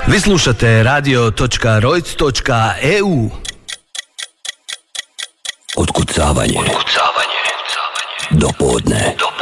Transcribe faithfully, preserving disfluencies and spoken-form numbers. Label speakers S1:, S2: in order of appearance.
S1: Vi slušate radio točka rojc točka e u. Otkucavanje. Otkucavanje. Do podne. Do podne.